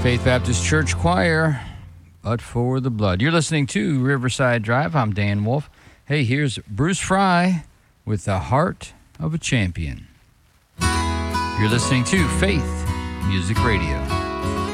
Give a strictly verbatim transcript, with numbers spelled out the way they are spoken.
Faith Baptist Church Choir, But for the Blood. You're listening to Riverside Drive. I'm Dan Wolf. Hey, here's Bruce Fry with The Heart of a Champion. You're listening to Faith Music Radio.